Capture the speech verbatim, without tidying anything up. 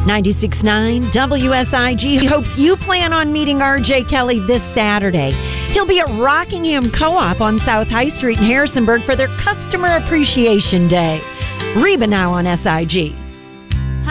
ninety-six point nine W S I G hopes you plan on meeting R J Kelly this Saturday. He'll be at Rockingham Co-op on South High Street in Harrisonburg for their Customer Appreciation Day. Reba now on S I G.